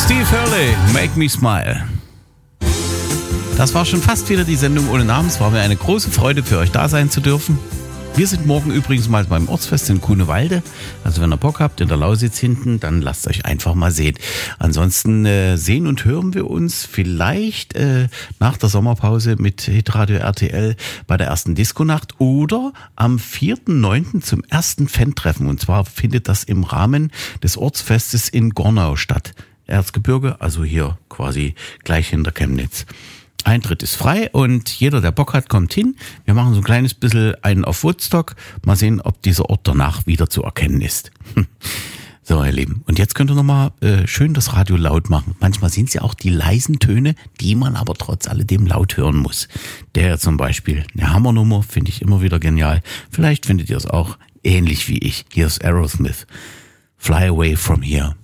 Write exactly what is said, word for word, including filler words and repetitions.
Steve Hurley, Make Me Smile. Das war schon fast wieder die Sendung ohne Namen. Es war mir eine große Freude, für euch da sein zu dürfen. Wir sind morgen übrigens mal beim Ortsfest in Grunewalde. Also wenn ihr Bock habt, in der Lausitz hinten, dann lasst euch einfach mal sehen. Ansonsten äh, sehen und hören wir uns vielleicht äh, nach der Sommerpause mit Hitradio R T L bei der ersten Disco-Nacht oder am vierten neunten zum ersten Fan-Treffen. Und zwar findet das im Rahmen des Ortsfestes in Gornau statt. Erzgebirge, also hier quasi gleich hinter Chemnitz. Eintritt ist frei und jeder, der Bock hat, kommt hin. Wir machen so ein kleines bisschen einen auf Woodstock. Mal sehen, ob dieser Ort danach wieder zu erkennen ist. So, ihr Lieben. Und jetzt könnt ihr nochmal äh, schön das Radio laut machen. Manchmal sind es ja auch die leisen Töne, die man aber trotz alledem laut hören muss. Der zum Beispiel, eine Hammernummer, finde ich immer wieder genial. Vielleicht findet ihr es auch ähnlich wie ich. Hier ist Aerosmith. Fly Away From Here.